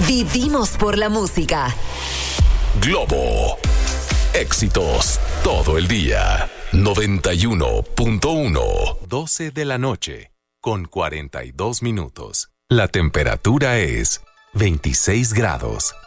Vivimos por la música. Globo. Éxitos todo el día. 91.1. 12 de la noche, con 42 minutos. La temperatura es 26 grados.